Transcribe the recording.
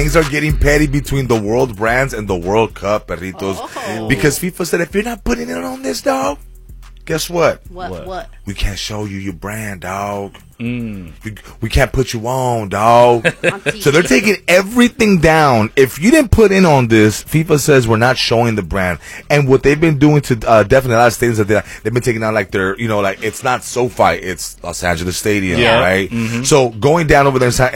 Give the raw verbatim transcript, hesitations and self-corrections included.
Things are getting petty between the world brands and the World Cup, perritos. Oh. Because FIFA said, if you're not putting it on this, dog, guess what? What? What? what? We can't show you your brand, dog. Mm. We, we can't put you on, dog. So they're taking everything down. If you didn't put in on this, FIFA says we're not showing the brand. And what they've been doing to uh, definitely a lot of stadiums that they, they've been taking down, like their, you know, like it's not SoFi, it's Los Angeles Stadium, Yeah. right? Mm-hmm. So going down over there